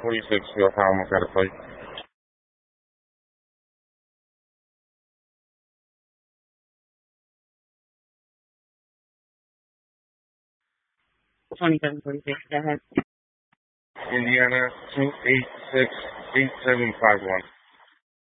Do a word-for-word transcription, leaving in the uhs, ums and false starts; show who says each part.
Speaker 1: forty-six, Steel Town, what kind of plate?
Speaker 2: twenty-seven forty-six, go ahead.
Speaker 1: Indiana two eight six eight seven five one.